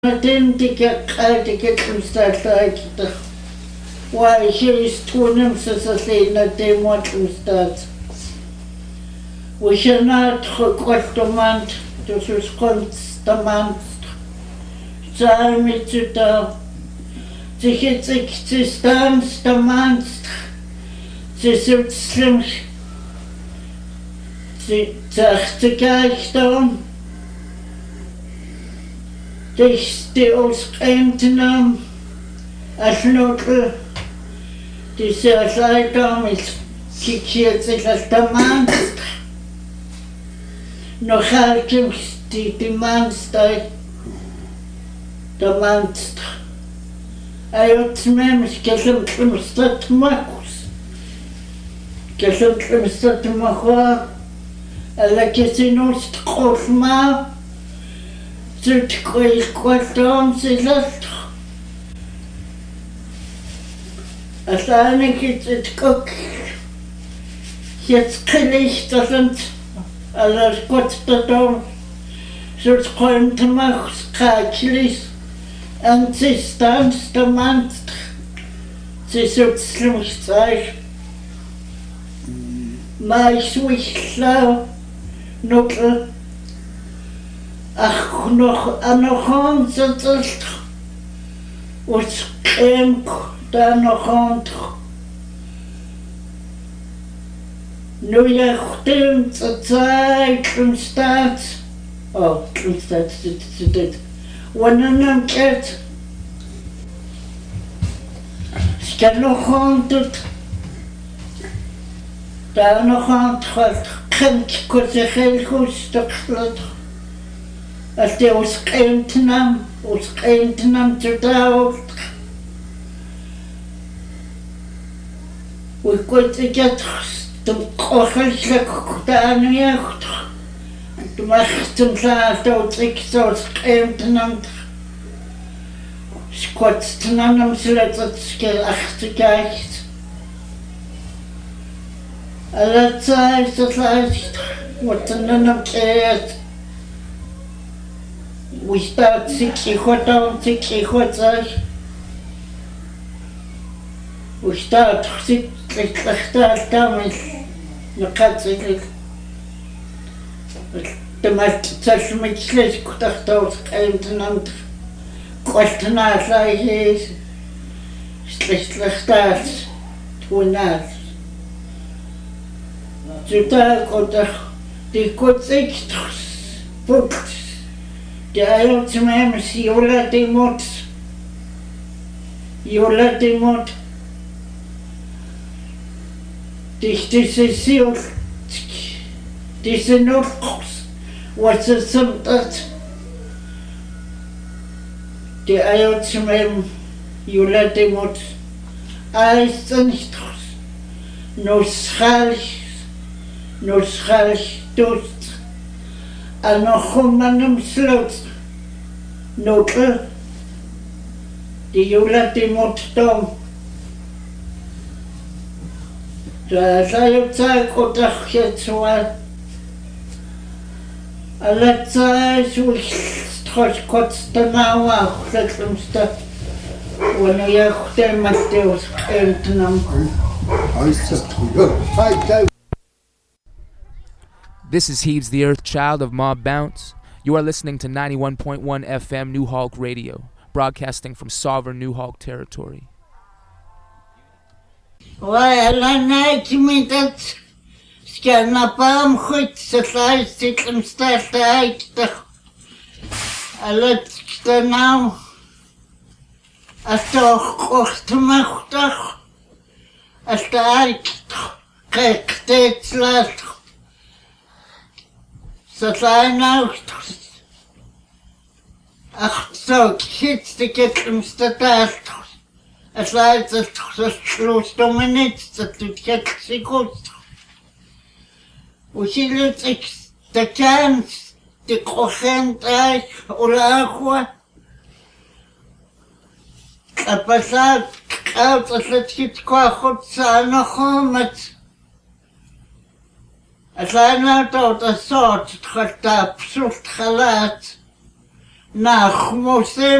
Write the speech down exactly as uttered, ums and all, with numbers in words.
Then they get called to get them started. Why he's two names as a say that they want them start. We shall not request the man to respond the man. Time it to the ticket existence the man. This is slim. The the guy down. This the old Scandinam as local. This is like them is kids as the man. No helping the demands the demands. I want memes get them from start Marcus. Get them from start Mahua. I like it in Ost Kofma. Zult kwel kwartom se last. Alleine geht es guck. Jetzt kann ich das und alles Gott da dom. Zult kwel te mach skaklis. En ze stans de man. Ze zult slim zijn. Maar ik switch lauw. Nokkel. Ach, noch an noch an sitzt und käm da noch an. Nu ja stimmt zur Zeit vom Staat. Oh, vom Staat sitzt das. Und dann geht es kann noch an tut. Da noch an tut. Kennt kurz ein Helfstück schlutt. Als die ons Scandinam, ons Scandinam te daalt. We konden het de kogeltje gedaan heeft. En toen was het zaad dat ik zo Scandinam. Scandinam zodat het schil achterkijkt. En dat zei het lijst, wat er dan op keert. We staan zich goed aan, zich goed zijn. We staan zich slecht aan met de katten. De meeste zelfs met slecht gedacht als een en kosten naar zij is. Slecht slecht als toen als. Zodat komt er die goed zich boekt. De ayot memes yola demot yola demot dich diese sil diese notros was es some that de ayot mem yola demot als nicht no schal no schal tot en nog een slot. Noke. Die Jola die moet dan. Daar zei op tijd goed dat je het zo had. Alle tijd zo straks kort de nauw af. Dat is dat. Wanneer je goed en met de schijnt nam. This is Heaves the Earth Child of Mob Bounce. You are listening to ninety-one point one F M New Hawk Radio, broadcasting from sovereign New Hawk territory. Well, I like me that scan up am goed so slice sit and start the I let the now as toch kost machtig as the kijk steeds last. So klein nou, ach zo, kids die get hem staat. Het lijkt het zo schloos door me niet, dat doet get zich goed. Hoe zie je het, ik de kans, de cogent uit, ola agua. Het passat, koud als het giet qua goed zijn nog om het. Het lijkt nou dat het soort, het gaat absoluut gelaat. nach